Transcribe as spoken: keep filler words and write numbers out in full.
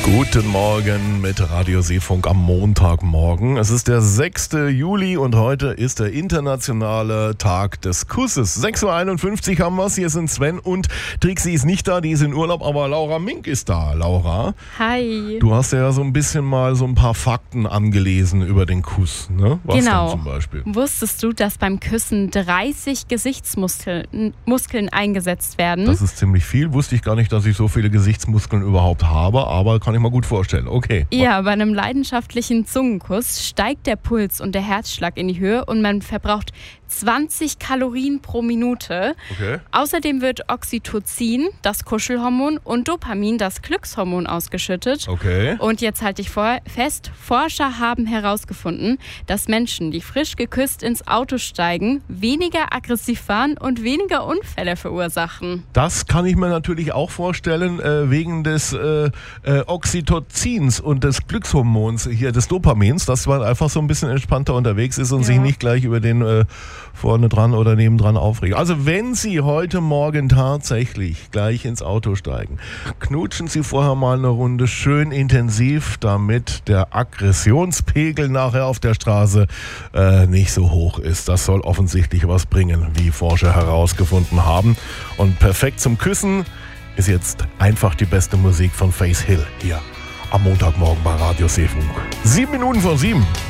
Guten Morgen mit Radio Seefunk am Montagmorgen. Es ist der sechste Juli und heute ist der internationale Tag des Kusses. sechs Uhr einundfünfzig haben wir es. Hier sind Sven und Trixie ist nicht da, die ist in Urlaub, aber Laura Mink ist da. Laura, hi. Du hast ja so ein bisschen mal so ein paar Fakten angelesen über den Kuss, ne? Was genau. denn zum Beispiel? Wusstest du, dass beim Küssen dreißig Gesichtsmuskeln Muskeln eingesetzt werden? Das ist ziemlich viel. Wusste ich gar nicht, dass ich so viele Gesichtsmuskeln überhaupt habe, aber kann ich mal gut vorstellen. Okay. Ja, bei einem leidenschaftlichen Zungenkuss steigt der Puls und der Herzschlag in die Höhe und man verbraucht zwanzig Kalorien pro Minute. Okay. Außerdem wird Oxytocin, das Kuschelhormon, und Dopamin, das Glückshormon, ausgeschüttet. Okay. Und jetzt halte ich vor, fest, Forscher haben herausgefunden, dass Menschen, die frisch geküsst ins Auto steigen, weniger aggressiv fahren und weniger Unfälle verursachen. Das kann ich mir natürlich auch vorstellen, äh, wegen des äh, äh, Oxytocins und des Glückshormons, hier des Dopamins, dass man einfach so ein bisschen entspannter unterwegs ist und ja. sich nicht gleich über den äh, vorne dran oder nebendran aufregen. Also wenn Sie heute Morgen tatsächlich gleich ins Auto steigen, knutschen Sie vorher mal eine Runde schön intensiv, damit der Aggressionspegel nachher auf der Straße äh, nicht so hoch ist. Das soll offensichtlich was bringen, wie Forscher herausgefunden haben. Und perfekt zum Küssen ist jetzt einfach die beste Musik von Faith Hill hier am Montagmorgen bei Radio Seefunk. Sieben Minuten vor sieben.